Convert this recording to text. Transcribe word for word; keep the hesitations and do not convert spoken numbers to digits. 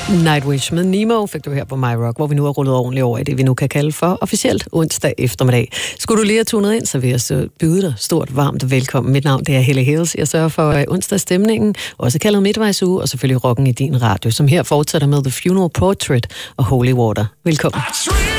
Nightwish med Nemo fik du her på My Rock, hvor vi nu har rullet ordentligt over i det, vi nu kan kalde for officielt onsdag eftermiddag. Skulle du lige have tunet ind, så vil jeg så byde dig stort, varmt velkommen. Mit navn det er Helle Hills. Jeg sørger for uh, onsdagsstemningen, også kaldet midtvejsuge, og selvfølgelig rocken i din radio, som her fortsætter med The Funeral Portrait og Holy Water. Velkommen.